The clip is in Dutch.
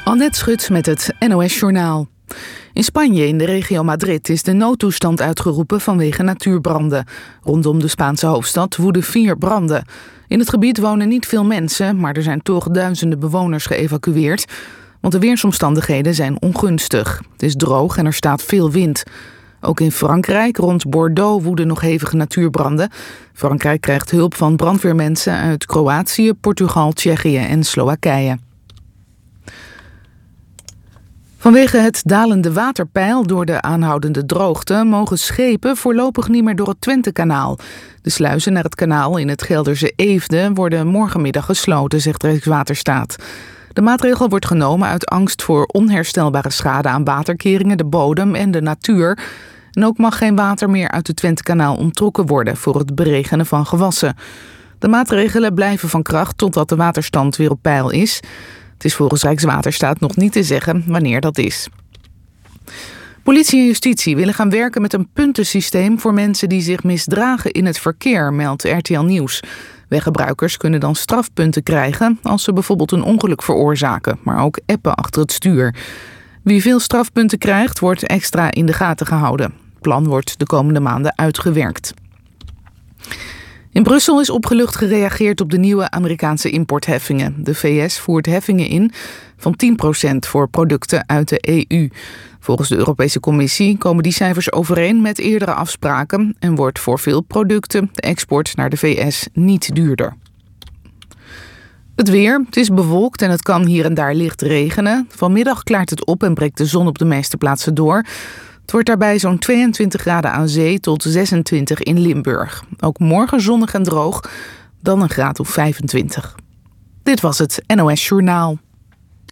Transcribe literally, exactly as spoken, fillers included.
Annette Schut met het N O S-journaal. In Spanje, in de regio Madrid, is de noodtoestand uitgeroepen vanwege natuurbranden. Rondom de Spaanse hoofdstad woeden vier branden. In het gebied wonen niet veel mensen, maar er zijn toch duizenden bewoners geëvacueerd. Want de weersomstandigheden zijn ongunstig. Het is droog en er staat veel wind. Ook in Frankrijk, rond Bordeaux, woeden nog hevige natuurbranden. Frankrijk krijgt hulp van brandweermensen uit Kroatië, Portugal, Tsjechië en Slowakije. Vanwege het dalende waterpeil door de aanhoudende droogte mogen schepen voorlopig niet meer door het Twentekanaal. De sluizen naar het kanaal in het Gelderse Eefde worden morgenmiddag gesloten, zegt Rijkswaterstaat. De maatregel wordt genomen uit angst voor onherstelbare schade aan waterkeringen, de bodem en de natuur. En ook mag geen water meer uit het Twentekanaal onttrokken worden voor het beregenen van gewassen. De maatregelen blijven van kracht totdat de waterstand weer op peil is. Het is volgens Rijkswaterstaat nog niet te zeggen wanneer dat is. Politie en justitie willen gaan werken met een puntensysteem voor mensen die zich misdragen in het verkeer, meldt R T L Nieuws. Weggebruikers kunnen dan strafpunten krijgen als ze bijvoorbeeld een ongeluk veroorzaken, maar ook appen achter het stuur. Wie veel strafpunten krijgt, wordt extra in de gaten gehouden. Het plan wordt de komende maanden uitgewerkt. In Brussel is opgelucht gereageerd op de nieuwe Amerikaanse importheffingen. De V S voert heffingen in van tien procent voor producten uit de E U. Volgens de Europese Commissie komen die cijfers overeen met eerdere afspraken en wordt voor veel producten de export naar de V S niet duurder. Het weer, het is bewolkt en het kan hier en daar licht regenen. Vanmiddag klaart het op en breekt de zon op de meeste plaatsen door. Het wordt daarbij zo'n tweeëntwintig graden aan zee tot zesentwintig in Limburg. Ook morgen zonnig en droog, dan een graad of vijfentwintig. Dit was het N O S Journaal.